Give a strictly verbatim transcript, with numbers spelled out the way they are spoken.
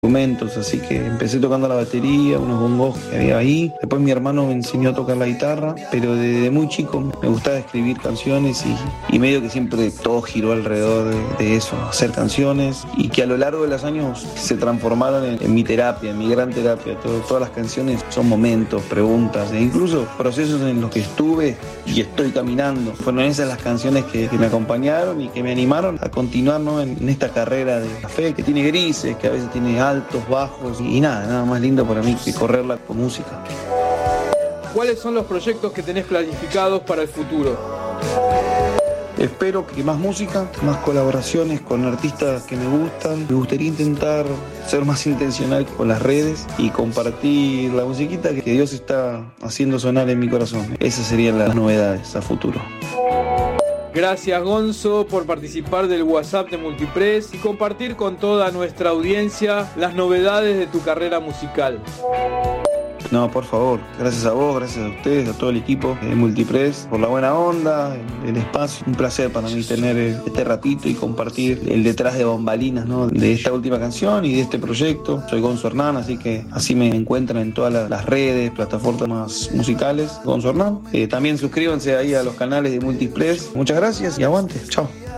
instrumentos, así que empecé tocando la batería, unos bongos que había ahí. Después mi hermano me enseñó a tocar la guitarra, pero desde muy chico me gustaba escribir canciones y, y medio que siempre todo giró alrededor de, de eso, hacer canciones, y que a lo largo de los años se transformaron en, en mi terapia, en mi gran terapia. Todo, todas las canciones son momentos, preguntas e incluso procesos en los que estuve y estoy caminando. Fueron esas las canciones que, que me acompañaron y que me animaron a continuar, ¿no? en, en esta carrera de café que tiene grises, que a veces tiene altos, bajos y nada, nada más lindo para mí que correrla con música. ¿Cuáles son los proyectos que tenés planificados para el futuro? Espero que más música, más colaboraciones con artistas que me gustan. Me gustaría intentar ser más intencional con las redes y compartir la musiquita que Dios está haciendo sonar en mi corazón. Esas serían las novedades a futuro. Gracias, Gonzo, por participar del WhatsApp de Multipress y compartir con toda nuestra audiencia las novedades de tu carrera musical. No, por favor, gracias a vos, gracias a ustedes, a todo el equipo de Multipress, por la buena onda, el, el espacio. Un placer para mí tener este ratito y compartir el detrás de bambalinas, ¿no? de esta última canción y de este proyecto. Soy Gonzo Hernán, así que así me encuentran en todas las, las redes, plataformas musicales, Gonzo Hernán. Eh, también suscríbanse ahí a los canales de Multipress. Muchas gracias y aguante. Chao.